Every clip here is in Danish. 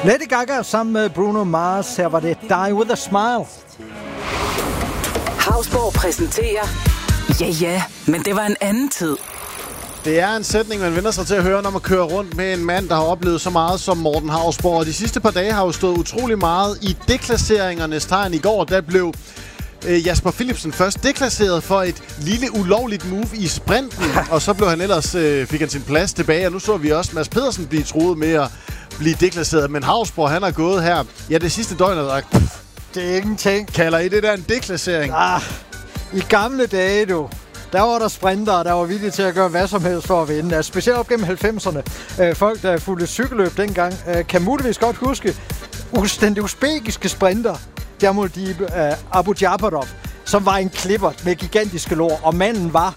Lady Gaga sammen med Bruno Mars. Her var det Die With A Smile. Hausborg præsenterer... Ja, men det var en anden tid. Det er en sætning, man vender sig til at høre, når man kører rundt med en mand, der har oplevet så meget som Morten Hausborg. Og de sidste par dage har jo stået utrolig meget i deklasseringernes tegn. I går, der blev Jasper Philipsen først deklasseret for et lille ulovligt move i sprinten. Og så blev han ellers, fik han sin plads tilbage. Og nu så vi også Mads Pedersen blive truet med at blive deklasseret. Men Hausborg, han er gået her. Ja, det sidste døgn er det er ingenting. Kalder I det der en deklassering? I gamle dage, der var der sprintere, der var villige til at gøre hvad som helst for at vinde. Altså, specielt op gennem 90'erne. Folk, der fulgte cykelløb dengang, kan muligvis godt huske den usbekiske sprinter, Jamudip Abujaparov, som var en klipper med gigantiske lår, og manden var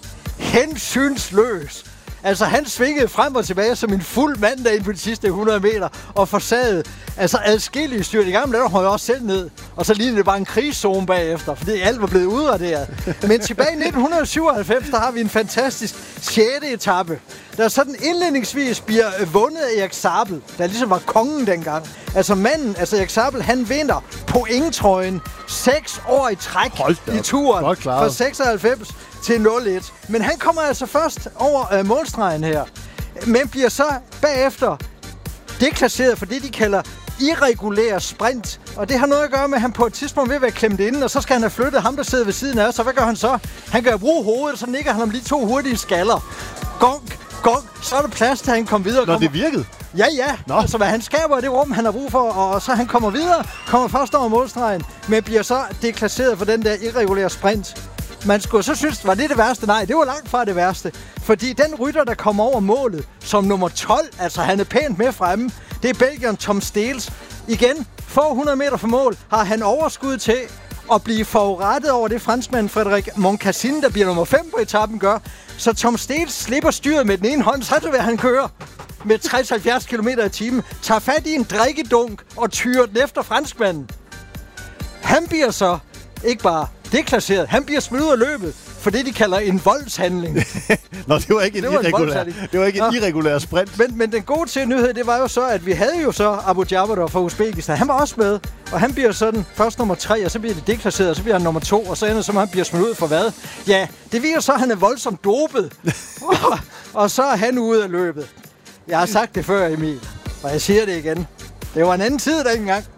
hensynsløs. Altså, han svingede frem og tilbage som en fuld mand derinde på de sidste 100 meter, og forsagede adskillige styrt. I gang med det, der jeg også selv ned. Og så lignede det bare en krigszone bagefter, fordi alt var blevet udraderet. Men tilbage i 1997, der har vi en fantastisk 6. etape, der sådan indledningsvis bliver vundet af Erik Sabel, der ligesom var kongen dengang. Altså manden, Erik Sabel, han vinder pointtrøjen 6 år i træk i turen fra 96 til 0-1. Men han kommer altså først over målstregen her, men bliver så bagefter deklasseret for det, de kalder irregulær sprint. Og det har noget at gøre med, at han på et tidspunkt vil være klemt inden, og så skal han have flyttet ham, der sidder ved siden af. Så hvad gør han så? Han kan bruge hovedet, og så nikker han om lige 2 hurtige skaller. Gong, så er der plads til, at han kommer videre. Når det virkede? Ja. Altså, hvad han skaber i det rum, han har brug for, og så han kommer videre, kommer først over målstregen, men bliver så deklasseret for den der irregulære sprint. Man skulle så synes, var det værste? Nej, det var langt fra det værste. Fordi den rytter, der kommer over målet som nummer 12, altså han er pænt med fremme, det er belgieren Tom Steels. Igen, få 100 meter fra mål, har han overskud til at blive forurettet over det franskmand Frederik Moncassin, der bliver nummer 5 på etappen, gør. Så Tom Steels slipper styret med den ene hånd, så vil han køre med 60-70 km i timen, tager fat i en drikkedunk og tyrer den efter franskmanden. Han bliver så ikke bare deklasseret, han bliver smidt ud af løbet for det, de kalder en voldshandling. Nå, det var ikke en irregulær sprint. Men den gode til nyhed, det var jo så, at vi havde jo så Abujaparov fra Uzbekistan. Han var også med, og han bliver sådan først nummer 3, og så bliver det deklasseret, og så bliver han nummer 2, og så ender som han bliver smidt ud for hvad? Ja, det viser så, at han er voldsomt dopet. Og så er han ude af løbet. Jeg har sagt det før, Emil, og jeg siger det igen. Det var en anden tid dengang.